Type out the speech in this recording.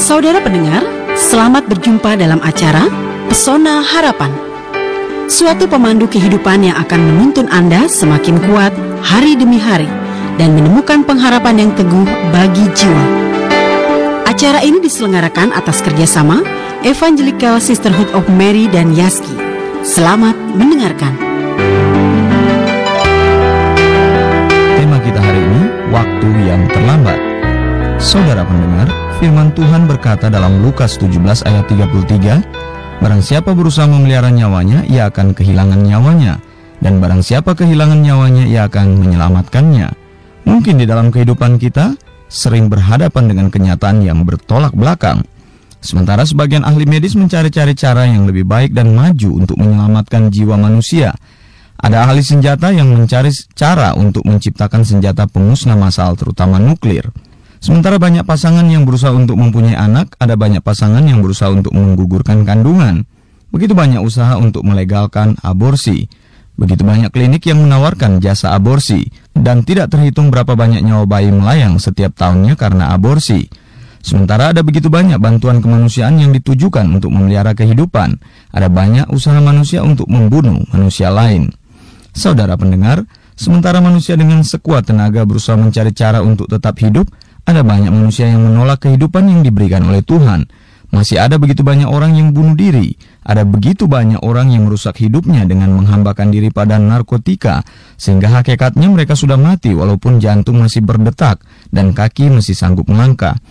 Saudara pendengar, selamat berjumpa dalam acara Pesona Harapan. Suatu pemandu kehidupan yang akan menuntun Anda semakin kuat hari demi hari dan menemukan pengharapan yang teguh bagi jiwa. Acara ini diselenggarakan atas kerjasama Evangelical Sisterhood of Mary dan Yaski. Selamat mendengarkan. Tema kita hari ini, waktu yang terlambat. Saudara pendengar, firman Tuhan berkata dalam Lukas 17 ayat 33, barang siapa berusaha memelihara nyawanya, ia akan kehilangan nyawanya, dan barang siapa kehilangan nyawanya, ia akan menyelamatkannya. Mungkin di dalam kehidupan kita sering berhadapan dengan kenyataan yang bertolak belakang. Sementara sebagian ahli medis mencari-cari cara yang lebih baik dan maju untuk menyelamatkan jiwa manusia. Ada ahli senjata yang mencari cara untuk menciptakan senjata pemusnah massal, terutama nuklir. Sementara banyak pasangan yang berusaha untuk mempunyai anak, ada banyak pasangan yang berusaha untuk menggugurkan kandungan. Begitu banyak usaha untuk melegalkan aborsi. Begitu banyak klinik yang menawarkan jasa aborsi. Dan tidak terhitung berapa banyak nyawa bayi melayang setiap tahunnya karena aborsi. Sementara ada begitu banyak bantuan kemanusiaan yang ditujukan untuk memelihara kehidupan. Ada banyak usaha manusia untuk membunuh manusia lain. Saudara pendengar, sementara manusia dengan sekuat tenaga berusaha mencari cara untuk tetap hidup, ada banyak manusia yang menolak kehidupan yang diberikan oleh Tuhan. Masih ada begitu banyak orang yang bunuh diri. Ada begitu banyak orang yang merusak hidupnya dengan menghambakan diri pada narkotika, sehingga hakikatnya mereka sudah mati walaupun jantung masih berdetak dan kaki masih sanggup melangkah.